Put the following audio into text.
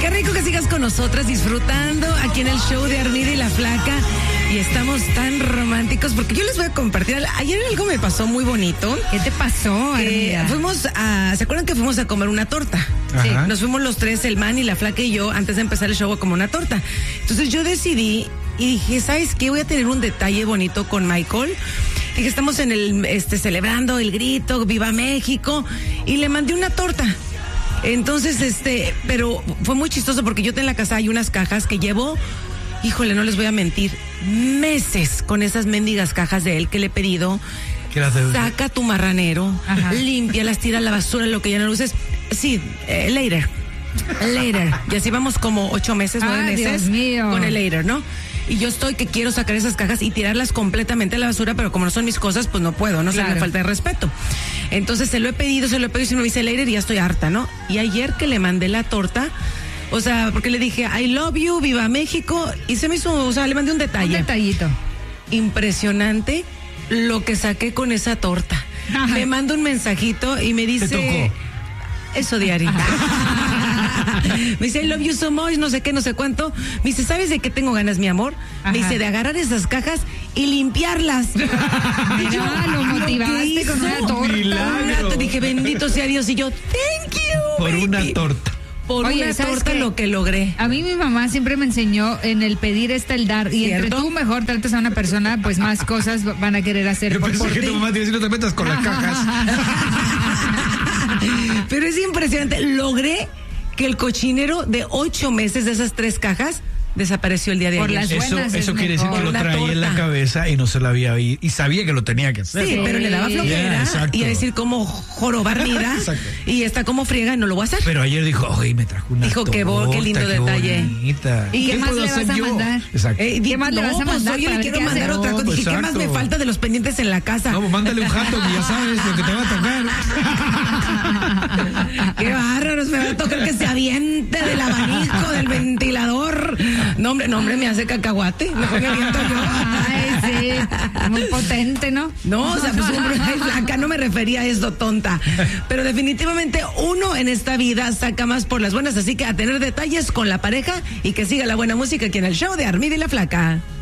Qué rico que sigas con nosotras disfrutando aquí en el show de Armida y la Flaca. Y estamos tan románticos porque yo les voy a compartir. Ayer algo me pasó muy bonito. ¿Qué te pasó, Armida? ¿Se acuerdan que fuimos a comer una torta? Sí. Nos fuimos los tres, el man y la Flaca y yo, antes de empezar el show a comer una torta. Entonces yo decidí y dije, ¿sabes qué? Voy a tener un detalle bonito con Michael. Dije, estamos en el, celebrando el grito, ¡Viva México! Y le mandé una torta. Entonces, pero fue muy chistoso porque yo en la casa hay unas cajas que llevo, híjole, no les voy a mentir, meses con esas mendigas cajas de él que le he pedido. Saca tu marranero, límpialas, tira a la basura, lo que ya no uses. Sí, later. Y así vamos como 8 meses, 9 meses con el later, ¿no? Y yo estoy que quiero sacar esas cajas y tirarlas completamente a la basura, pero como no son mis cosas, pues no puedo, no sé, me falta de respeto. Entonces se lo he pedido y si me dice later y ya estoy harta, ¿no? Y ayer que le mandé la torta, o sea, porque le dije, I love you, viva México, y se me hizo, o sea, le mandé un detalle. Un detallito. Impresionante lo que saqué con esa torta. Me manda un mensajito y me dice... ¿Te tocó? Eso, diario. Me dice, I love you so much, no sé qué, no sé cuánto. Me dice, ¿sabes de qué tengo ganas, mi amor? Me dice, de agarrar esas cajas y limpiarlas. Y yo, lo motivaste con una torta. Dije, bendito sea Dios. Y yo, thank you, por baby. Una torta. Por una torta lo que logré. A mí mi mamá siempre me enseñó en el pedir está el dar. Y ¿cierto? entre tú mejor tratas a una persona, pues más cosas van a querer hacer. Yo pensé que ti. tu mamá te iba a decir, no te metas con las cajas. Pero es impresionante. Logré que el cochinero de 8 meses de esas 3 cajas desapareció el día de ayer. Eso quiere decir que lo traía en la cabeza y no se lo había oído y sabía que lo tenía que hacer. Sí, pero le daba flojera y a decir cómo jorobar vida y está como friega y no lo voy a hacer. Pero ayer dijo, oye, me trajo una torta. Dijo, qué lindo detalle. Bonita. ¿Y qué más le vas a mandar? Exacto. ¿Qué más le vas a mandar? Oye, le quiero mandar otra cosa. Dije, ¿qué más me falta de los pendientes en la casa? No, pues mándale un jato que ya sabes lo que te va a tocar. Qué bárbaros, me va a tocar que se aviente del abanico, del ventilador. No, hombre, me hace cacahuate. Mejor me aviento yo. Ay, sí. Muy potente, ¿no? No, o sea, pues acá no me refería a esto, tonta. Pero definitivamente uno en esta vida saca más por las buenas, así que a tener detalles con la pareja y que siga la buena música aquí en el show de Armida y la Flaca.